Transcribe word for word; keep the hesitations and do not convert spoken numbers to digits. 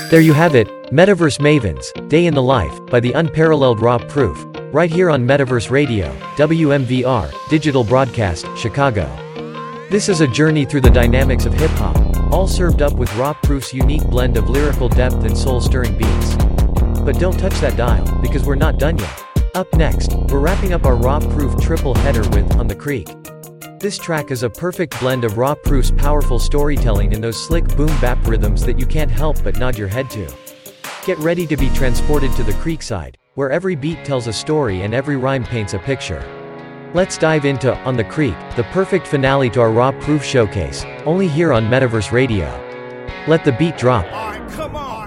There you have it, Metaverse Mavens, Day in the Life, by the unparalleled Raw Proof, right here on Metaverse Radio, W M V R, Digital Broadcast, Chicago. This is a journey through the dynamics of hip-hop, all served up with Raw Proof's unique blend of lyrical depth and soul-stirring beats. But don't touch that dial, because we're not done yet. Up next, we're wrapping up our Raw Proof triple header with On the Creek. This track is a perfect blend of Raw Proof's powerful storytelling and those slick boom-bap rhythms that you can't help but nod your head to. Get ready to be transported to the creekside, where every beat tells a story and every rhyme paints a picture. Let's dive into On the Creek, the perfect finale to our Raw Proof showcase, only here on Metaverse Radio. Let the beat drop. All right, come on.